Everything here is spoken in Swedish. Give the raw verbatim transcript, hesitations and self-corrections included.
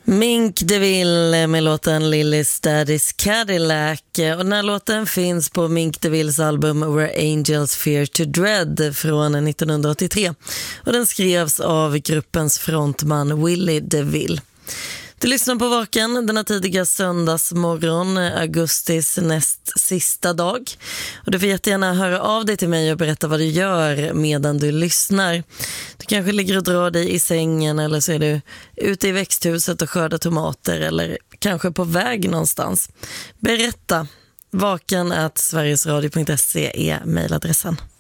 Mink DeVille med låten Lily's Daddy's Cadillac. Och den här låten finns på Mink DeVilles album Where Angels Fear to Dread från nittonhundraåttiotre. Och den skrevs av gruppens frontman Willie DeVille. Du lyssnar på Vaken denna tidiga söndagsmorgon, augustis näst sista dag. Och du får jättegärna höra av dig till mig och berätta vad du gör medan du lyssnar. Du kanske ligger och drar dig i sängen, eller så är du ute i växthuset och skördar tomater, eller kanske på väg någonstans. Berätta. vaken at sverigesradio punkt se är mejladressen.